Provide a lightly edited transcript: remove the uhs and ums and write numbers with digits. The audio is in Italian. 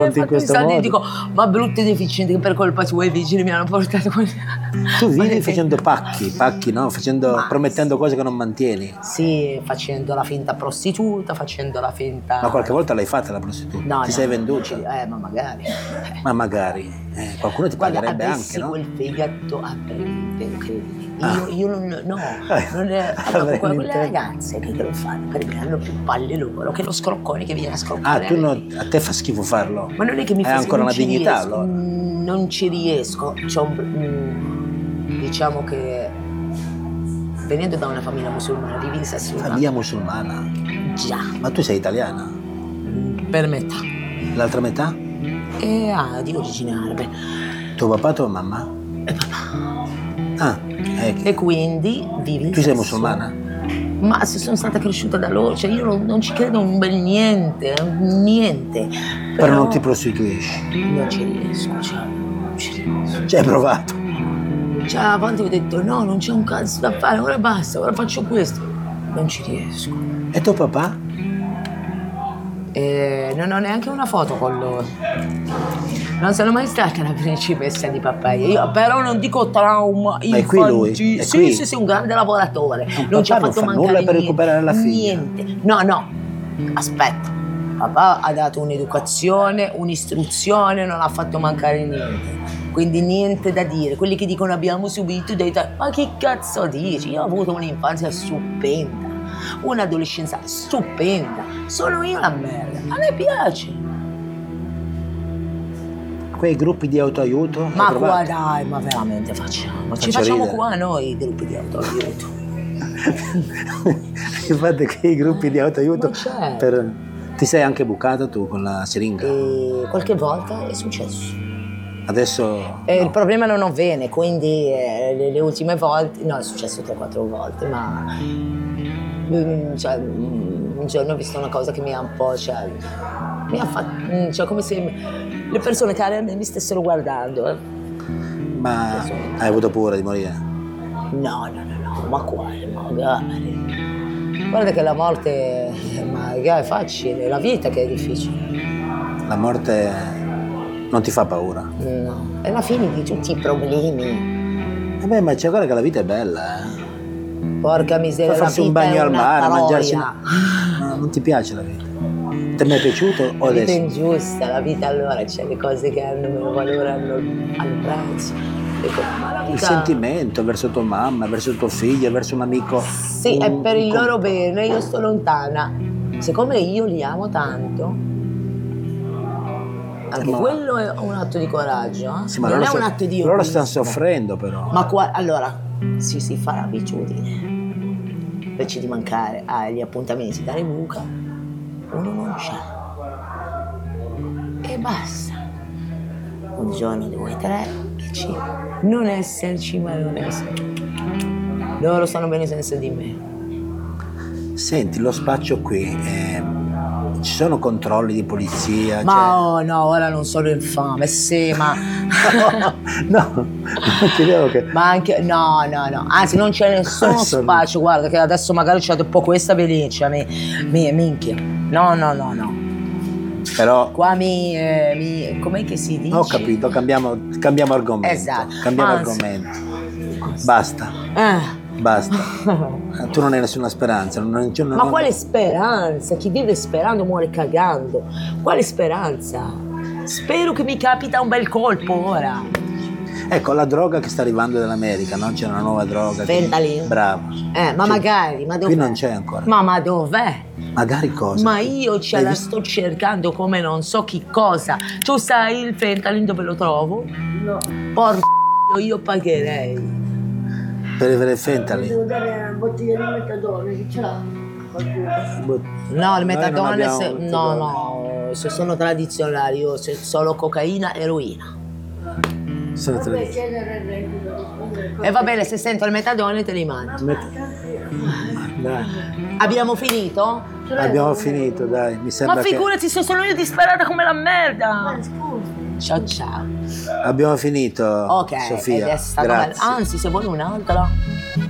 in questo modo. Dico, ma brutti deficienti che per colpa sua i vigili mi hanno portato così. Tu vivi facendo pacchi, no? Promettendo cose che non mantieni. Sì, facendo la finta prostituta, facendo la finta... Ma qualche volta l'hai fatta la prostituta? No, sei venduta? Ma magari. Ma magari. Qualcuno ti pagherebbe anche, no? Quel fegato a prendere, credimi. Io non è... Allora, quelle ragazze che lo fanno, per me hanno più palle loro che lo scroccone che viene a scroccare. A te fa schifo farlo? Ma non è che mi fa schifo. Hai ancora una dignità, allora? Non ci riesco. Diciamo che venendo da una famiglia musulmana, vivi in Sassuolo. Famiglia musulmana? Già. Ma tu sei italiana? Per metà. L'altra metà? Di origine arabe. Tuo papà, tua mamma? E papà. E quindi vivi in Tu sei musulmana? Ma se sono stata cresciuta da loro, cioè io non ci credo un bel niente. Però non ti prostituisci? Non ci riesco, non ci riesco. Ci hai provato? Cioè a volte ho detto no, non c'è un cazzo da fare, ora basta, ora faccio questo. Non ci riesco. E tuo papà? Non ho neanche una foto con loro. Non sono mai stata la principessa di Papaya. Io però non dico trauma infantile. È qui lui? È qui? Sì, un grande lavoratore. Non ci ha fatto mancare nulla per recuperare la figlia? Niente. No. Aspetta. Papà ha dato un'educazione, un'istruzione, non ha fatto mancare niente. Quindi niente da dire. Quelli che dicono abbiamo subito dei ma che cazzo dici? Io ho avuto un'infanzia stupenda. Un'adolescenza stupenda. Sono io la merda. A me piace. Quei gruppi di autoaiuto? Ma qua dai, ma veramente facciamo. Ci facciamo qua noi i gruppi di autoaiuto. Fate quei gruppi di autoaiuto? Certo. Ti sei anche bucata tu con la siringa? Qualche volta è successo. Adesso? No. Il problema non avviene, quindi le ultime volte, no, è successo 3-4 volte, ma cioè, un giorno ho visto una cosa che mi ha un po', mi ha fatto, come se le persone care a me mi stessero guardando. Ma hai avuto paura di morire? No, ma quale, magari. Guarda che la morte magari è facile, è la vita che è difficile. La morte non ti fa paura? No, è la fine di tutti i problemi. Vabbè, ma c'è guarda che la vita è bella, Porca miseria, farsi un bagno al mare, mangiarsi no, non ti piace la vita? Ti è mai piaciuto o adesso? La vita è ingiusta, la vita allora c'è le cose che hanno meno valore, hanno prezzo. Il sentimento verso tua mamma, verso tuo figlio, verso un amico. Sì, è per il loro bene, io sto lontana. Siccome io li amo tanto, anche quello è un atto di coraggio. Sì, ma non è un atto di loro stanno soffrendo però. Ma allora, si fa l'abitudine. Invece di mancare agli appuntamenti dalle buca, uno non c'è. E basta. Un giorno, 2, 3, e ci. Non esserci, ma non esserci. Loro stanno bene senza di me. Senti, lo spaccio qui, ci sono controlli di polizia? Ma no, ora non sono infame, sì, ma... no, non credevo che... Ma anche, no, anzi non c'è nessuno spaccio, guarda che adesso magari c'è un po' questa velice, minchia. No. Però... Qua com'è che si dice? Ho capito, cambiamo argomento. Esatto. Cambiamo argomento. Basta. Tu non hai nessuna speranza. Ma quale speranza? Chi vive sperando muore cagando. Quale speranza? Spero che mi capita un bel colpo ora. Ecco, la droga che sta arrivando dall'America, no? C'è una nuova droga. Fentanyl. Bravo. Ma magari, ma dov'è? Qui non c'è ancora. Ma dov'è? Magari cosa? Ma io la sto cercando come non so chi cosa. Tu sai il fentanyl dove lo trovo? No. Porco, io pagherei. Per avere il fentanyl? Devo dare una bottiglia di metadone, chi ce l'ha? No, il metadone, metadone. se sono tradizionali, io solo cocaina e eroina. E va bene, se sento il metadone te li mangio. Dai. Abbiamo finito? Abbiamo finito, dai, mi sembra. Ma figurati se sono io disperata come la merda. Ciao. Abbiamo finito, Ok, Sofia. ed è stato grazie. bello. Anzi, se vuoi un'altra.